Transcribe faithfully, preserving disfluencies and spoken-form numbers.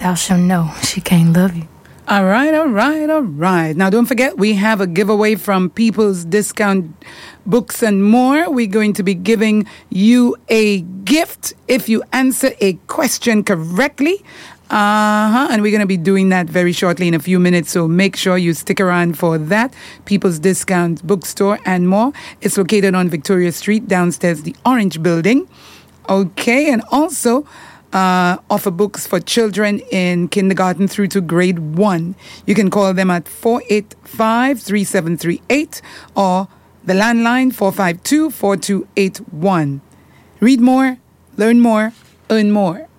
thou shalt know she can't love you. All right, all right, all right. Now, don't forget, we have a giveaway from People's Discount Books and More. We're going to be giving you a gift if you answer a question correctly. Uh-huh. And we're going to be doing that very shortly in a few minutes. So make sure you stick around for that. People's Discount Bookstore and More. It's located on Victoria Street, downstairs the Orange Building. Okay, and also uh, offer books for children in kindergarten through to grade one. You can call them at four eight five, three seven three eight or the landline four five two, four two eight one. Read more, learn more, earn more.